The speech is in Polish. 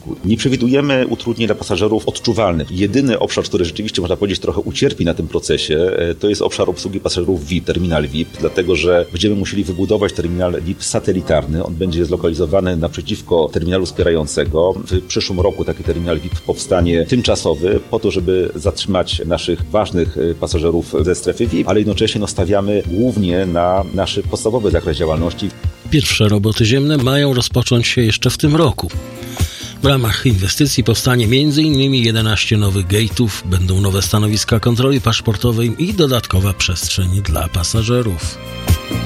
lotnisku. Nie przewidujemy utrudnień dla pasażerów odczuwalnych. Jedyny obszar, który rzeczywiście można powiedzieć trochę ucierpi na tym procesie, to jest obszar obsługi pasażerów VIP, terminal VIP, dlatego że będziemy musieli wybudować terminal VIP satelitarny. On będzie zlokalizowany naprzeciwko terminalu wspierającego. W przyszłym roku taki terminal VIP powstanie tymczasowy po to, żeby zatrzymać naszych ważnych pasażerów ze strefy VIP, ale jednocześnie stawiamy głównie na nasz podstawowy zakres działalności. Pierwsze roboty ziemne mają rozpocząć się jeszcze w tym roku. W ramach inwestycji powstanie m.in. 11 nowych gate'ów, będą nowe stanowiska kontroli paszportowej i dodatkowa przestrzeń dla pasażerów.